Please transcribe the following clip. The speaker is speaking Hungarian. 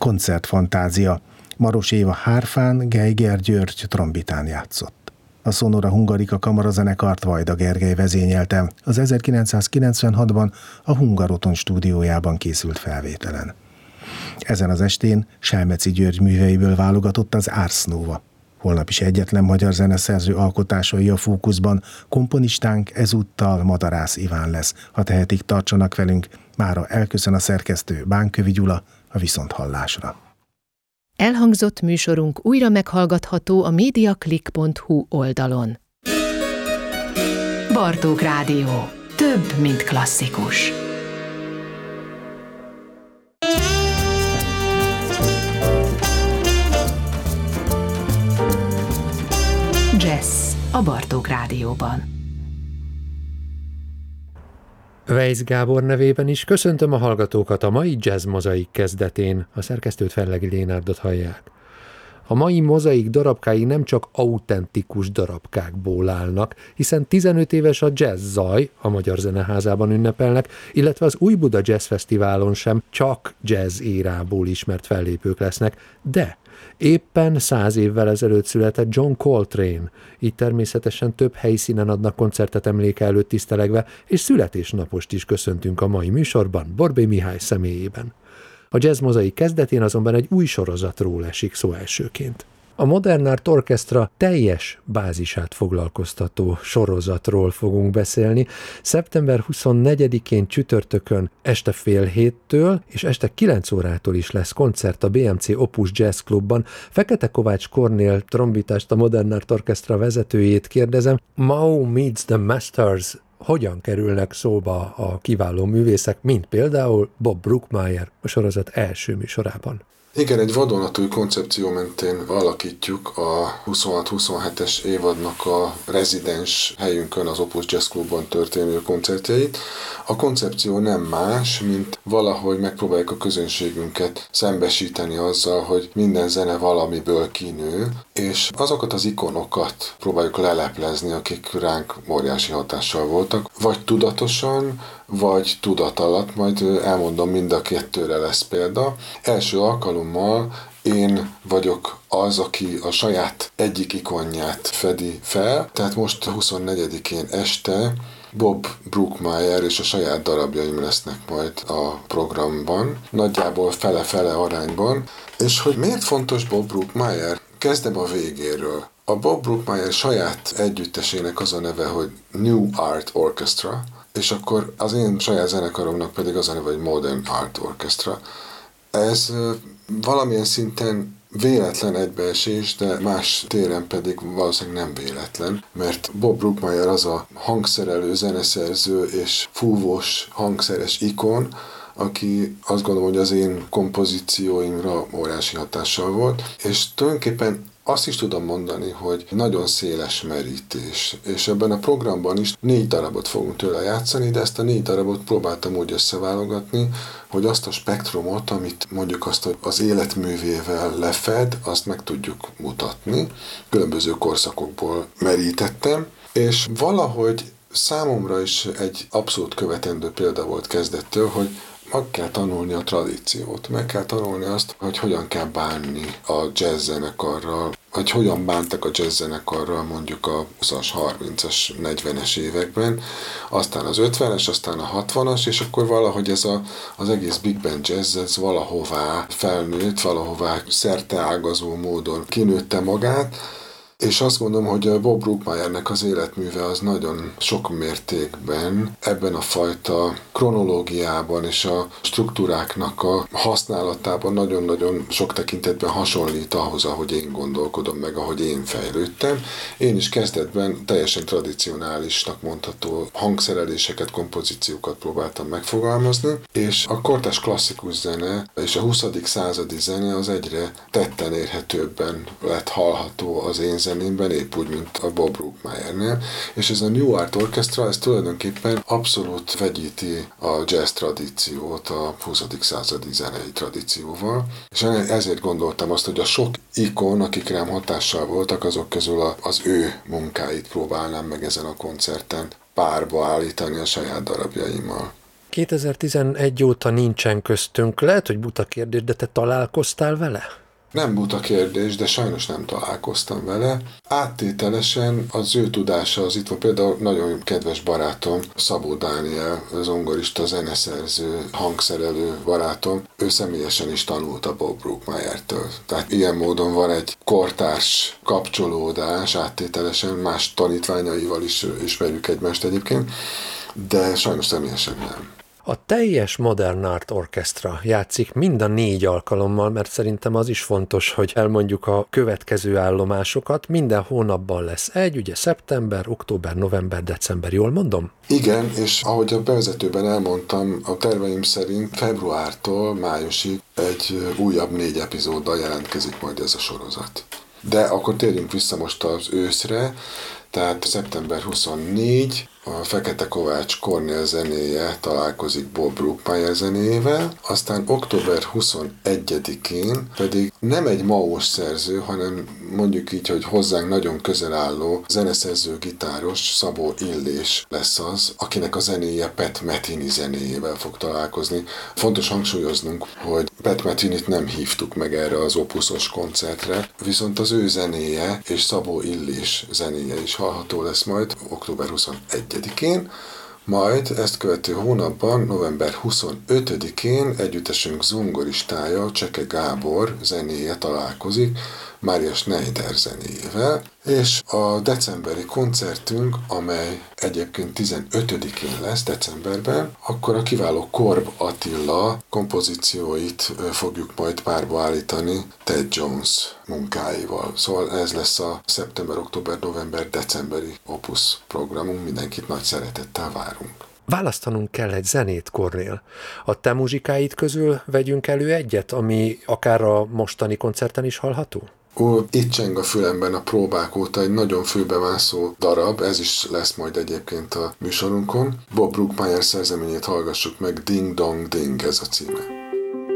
koncertfantázia. Maros Éva hárfán, Geiger György trombitán játszott. A Sonora Hungarica kamarazenekart Vajda Gergely vezényelte az 1996-ban a Hungaroton stúdiójában készült felvételen. Ezen az estén Selmeci György műveiből válogatott az Ars Nova. Holnap is egyetlen magyar zeneszerző alkotásai a fókuszban, komponistánk ezúttal Madarász Iván lesz. Ha tehetik, tartsanak velünk. Mára elköszön a szerkesztő, Bánkövi Gyula, a viszonthallásra. Elhangzott műsorunk újra meghallgatható a mediaclick.hu oldalon. Bartók Rádió. Több, mint klasszikus. Jazz a Bartók Rádióban. Weisz Gábor nevében is köszöntöm a hallgatókat a mai Jazz Mozaik kezdetén, a szerkesztőt Fellegi Lénárdot hallják. A mai mozaik darabkái nem csak autentikus darabkákból állnak, hiszen 15 éves a Jazz Zaj, a Magyar Zeneházában ünnepelnek, illetve az Újbuda Jazz Fesztiválon sem csak jazz érából ismert fellépők lesznek, de éppen 100 évvel ezelőtt született John Coltrane, így természetesen több helyszínen adnak koncertet emléke előtt tisztelegve, és születésnapost is köszöntünk a mai műsorban, Borbély Mihály személyében. A Jazz Mozaik kezdetén azonban egy új sorozatról esik szó elsőként. A Modern Art Orchestra teljes bázisát foglalkoztató sorozatról fogunk beszélni. Szeptember 24-én csütörtökön este 6:30 és este 9 órától is lesz koncert a BMC Opus Jazz Clubban. Fekete Kovács Kornél trombitást, a Modern Art Orchestra vezetőjét kérdezem. Mao meets the Masters. Hogyan kerülnek szóba a kiváló művészek, mint például Bob Brookmeyer a sorozat első műsorában? Igen, egy vadonatúj koncepció mentén alakítjuk a 26-27-es évadnak a rezidens helyünkön, az Opus Jazz Clubban történő koncertjeit. A koncepció nem más, mint valahogy megpróbáljuk a közönségünket szembesíteni azzal, hogy minden zene valamiből kinő, és azokat az ikonokat próbáljuk leleplezni, akik ránk óriási hatással voltak, vagy tudatosan, vagy tudat alatt, majd elmondom, mind a kettőre lesz példa. Első alkalommal én vagyok az, aki a saját egyik ikonját fedi fel, tehát most 24-én este Bob Brookmeyer és a saját darabjaim lesznek majd a programban, nagyjából fele-fele arányban. És hogy miért fontos Bob Brookmeyer? Kezdem a végéről. A Bob Brookmeyer saját együttesének az a neve, hogy New Art Orchestra, és akkor az én saját zenekaromnak pedig az a neve, hogy Modern Art Orchestra. Ez valamilyen szinten véletlen egybeesés, de más téren pedig valószínűleg nem véletlen, mert Bob Brookmeyer az a hangszerelő, zeneszerző és fúvós hangszeres ikon, aki azt gondolom, hogy az én kompozícióimra óriási hatással volt, és tulajdonképpen azt is tudom mondani, hogy nagyon széles merítés, és ebben a programban is 4 darabot fogunk tőle játszani, de ezt a 4 darabot próbáltam úgy összeválogatni, hogy azt a spektrumot, amit mondjuk azt, hogy az életművével lefed, azt meg tudjuk mutatni. Különböző korszakokból merítettem, és valahogy számomra is egy abszolút követendő példa volt kezdettől, hogy meg kell tanulni a tradíciót, meg kell tanulni azt, hogy hogyan kell bánni a jazz zenekarral, hogy hogyan bántak a jazz zenekarral mondjuk a 20-as, 30-as, 40-es években, aztán az 50-es, aztán a 60-as, és akkor valahogy ez az egész Big Band Jazz ez valahová felnőtt, valahová szerteágazó módon kinőtte magát, és azt gondolom, hogy a Bob Brookmeyernek az életműve az nagyon sok mértékben ebben a fajta kronológiában és a struktúráknak a használatában nagyon-nagyon sok tekintetben hasonlít ahhoz, ahogy én gondolkodom meg, ahogy én fejlődtem. Én is kezdetben teljesen tradicionálisnak mondható hangszereléseket, kompozíciókat próbáltam megfogalmazni, és a kortárs klasszikus zene és a 20. századi zene az egyre tetten érhetőbben lett hallható az én zenémben, épp úgy, mint a Bob Brookmeyernél, és ez a New Art Orchestra, ez tulajdonképpen abszolút vegyíti a jazz tradíciót a 20. századi zenei tradícióval, és ezért gondoltam azt, hogy a sok ikon, akik rám hatással voltak, azok közül az ő munkáit próbálnám meg ezen a koncerten párba állítani a saját darabjaimmal. 2011 óta nincsen köztünk. Lehet, hogy buta kérdés, de te találkoztál vele? Nem buta kérdés, de sajnos nem találkoztam vele. Áttételesen az ő tudása az itt van. Például nagyon kedves barátom, Szabó Dániel, zongorista, zeneszerző, hangszerelő barátom. Ő személyesen is tanult a Bob Brookmeyer-től. Tehát ilyen módon van egy kortárs kapcsolódás áttételesen, más tanítványaival is ismerjük egymást egyébként, de sajnos személyesen nem. A teljes Modern Art Orchestra játszik mind a 4 alkalommal, mert szerintem az is fontos, hogy elmondjuk a következő állomásokat. Minden hónapban lesz egy, ugye szeptember, október, november, december, jól mondom? Igen, és ahogy a bevezetőben elmondtam, a terveim szerint februártól májusig egy újabb 4 epizóddal jelentkezik majd ez a sorozat. De akkor térjünk vissza most az őszre, tehát szeptember 24, a Fekete Kovács Kornél zenéje találkozik Bob Brookmeyer zenéjével, aztán október 21-én pedig nem egy maós szerző, hanem mondjuk így, hogy hozzánk nagyon közel álló zeneszerző, gitáros Szabó Illés lesz az, akinek a zenéje Pat Metheny zenéjével fog találkozni. Fontos hangsúlyoznunk, hogy Pat Methenit nem hívtuk meg erre az opuszos koncertre, viszont az ő zenéje és Szabó Illés zenéje is hallható lesz majd október 21-én, majd ezt követő hónapban, november 25-én együttesünk zongoristája, Cseke Gábor zenéje találkozik Mária Schneider zenéjével, és a decemberi koncertünk, amely egyébként 15-én lesz decemberben, akkor a kiváló Korb Attila kompozícióit fogjuk majd párba állítani Ted Jones munkáival. Szóval ez lesz a szeptember, október, november, decemberi Opus programunk, mindenkit nagy szeretettel várunk. Választanunk kell egy zenét, Kornél. A te muzsikáid közül vegyünk elő egyet, ami akár a mostani koncerten is hallható? Itt cseng a fülemben a próbák óta egy nagyon főbemászó darab, ez is lesz majd egyébként a műsorunkon. Bob Brookmeyer szerzeményét hallgassuk meg, Ding Dong Ding ez a címe.